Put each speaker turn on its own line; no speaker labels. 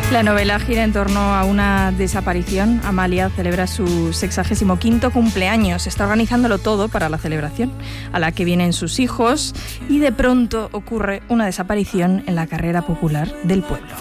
La novela gira en torno a una desaparición. Amalia celebra su 65º cumpleaños. Está organizándolo todo para la celebración, a la que vienen sus hijos, y de pronto ocurre una desaparición en la carrera popular del pueblo.